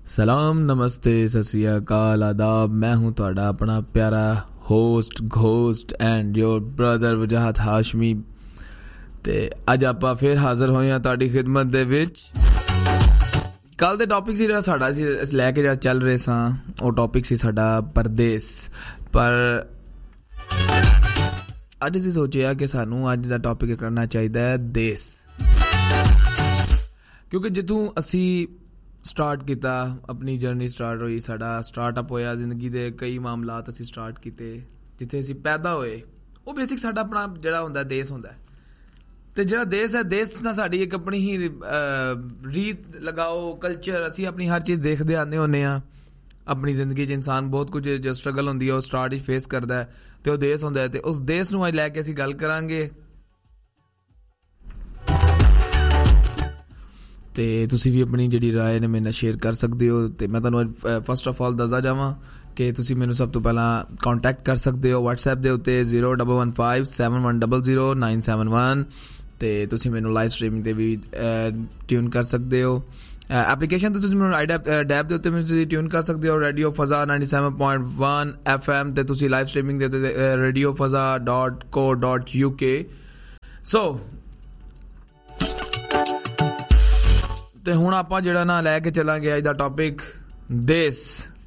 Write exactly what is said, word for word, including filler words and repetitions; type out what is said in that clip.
सलाम, नमस्ते, सत श्री अकाल, आदाब। मैं हूँ तुहाडा अपना प्यारा host ghost and your brother वजाहत हाशमी। ते अज आपां फिर हाज़र होए हां तुहाडी खिदमत दे विच। कल दे टॉपिक सी जिहड़ा साडा सी लैके जिहड़ा चल रहे सां वो टॉपिक सी साडा परदेस। पर अज असीं सोचिया कि सानू अज दा टॉपिक करना चाहिदा है देस, क्योंकि जिथों असी स्टार्ट किया अपनी जर्नी स्टार्ट हुई, साडा स्टार्टअप होया, जिंदगी दे कई मामलात असी स्टार्ट किए, जिथे असी पैदा होए वो बेसिक साडा अपना जिहड़ा हुंदा देस हुंदा। ते जिहड़ा देस है, देस ना साडी एक अपनी ही रीत लगाओ कल्चर, असी अपनी हर चीज़ देखते आने होने आ। अपनी जिंदगी च इंसान बहुत कुछ जो स्ट्रगल होंदी है वो स्टार्ट ही फेस करता है, तो देस हुंदा है। ते उस देस नूं अज लैके असी गल करांगे। तो तुसी भी अपनी जिहड़ी राय ने मेरे नाल शेयर कर सकते हो। तो मैं तुहानूं फस्ट ऑफ ऑल दसदा जावां कि तुसी मैनूं सब तो पहला कॉन्टैक्ट कर सकते हो व्हाट्सएप दे उत्ते zero double one five seven one double zero nine seven one. तो तुसी मैनूं लाइव स्ट्रीमिंग ते भी ट्यून कर सकते हो। एप्लीकेशन तो तुसी मैनूं आईडैप डैप दे उत्ते तुसी ट्यून कर सकते हो radio फज़ा ninety seven point one F M. ते तुसी लाइव स्ट्रीमिंग दे उत्ते radio फज़ा dot co dot U के। सो ते हुण आपां जिहड़ा ना लैके चलांगे अज दा टॉपिक देस।